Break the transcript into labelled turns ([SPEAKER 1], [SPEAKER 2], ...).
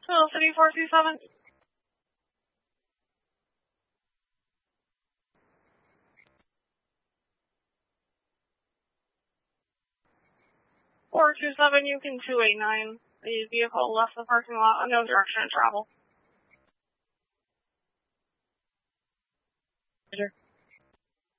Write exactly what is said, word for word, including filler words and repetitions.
[SPEAKER 1] Tool City four two seven. four two seven, you can two eight nine. The vehicle left the parking lot, unknown direction of travel.
[SPEAKER 2] Roger.